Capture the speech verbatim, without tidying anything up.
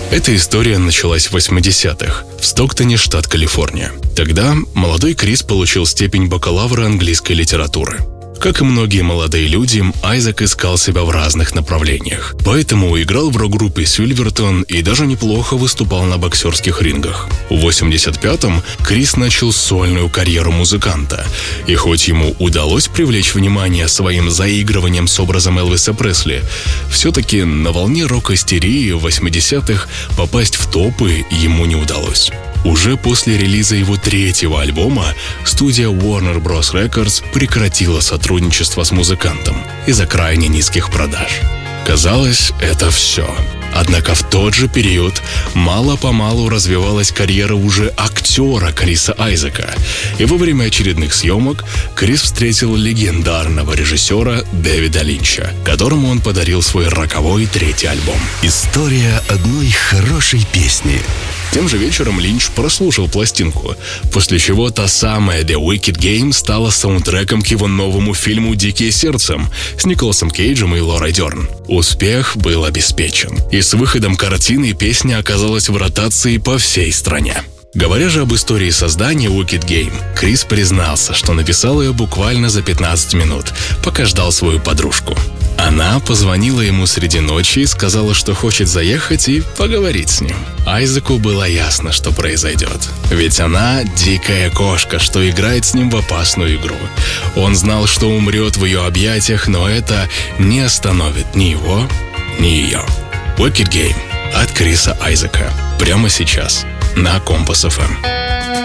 Эта история началась в восьмидесятых в Стоктоне, штат Калифорния. Тогда молодой Крис получил степень бакалавра английской литературы. Как и многие молодые люди, Айзек искал себя в разных направлениях. Поэтому играл в рок-группе Silvertone и даже неплохо выступал на боксерских рингах. В восемьдесят пятом Крис начал сольную карьеру музыканта. И хоть ему удалось привлечь внимание своим заигрыванием с образом Элвиса Пресли, все-таки на волне рок-истерии в восьмидесятых попасть в топы ему не удалось. Уже после релиза его третьего альбома студия Warner Bros. Records прекратила сотрудничество с музыкантом из-за крайне низких продаж. Казалось, это все. Однако в тот же период мало-помалу развивалась карьера уже актера Криса Айзека, и во время очередных съемок Крис встретил легендарного режиссера Дэвида Линча, которому он подарил свой роковой третий альбом. История одной хорошей песни. Тем же вечером Линч прослушал пластинку, после чего та самая The Wicked Game стала саундтреком к его новому фильму «Дикие сердцем» с Николасом Кейджем и Лорой Дерн. Успех был обеспечен, и с выходом картины песня оказалась в ротации по всей стране. Говоря же об истории создания Wicked Game, Крис признался, что написал ее буквально за пятнадцать минут, пока ждал свою подружку. Она позвонила ему среди ночи и сказала, что хочет заехать и поговорить с ним. Айзеку было ясно, что произойдет. Ведь она дикая кошка, что играет с ним в опасную игру. Он знал, что умрет в ее объятиях, но это не остановит ни его, ни ее. Wicked Game от Криса Айзека. Прямо сейчас на Компас эф эм.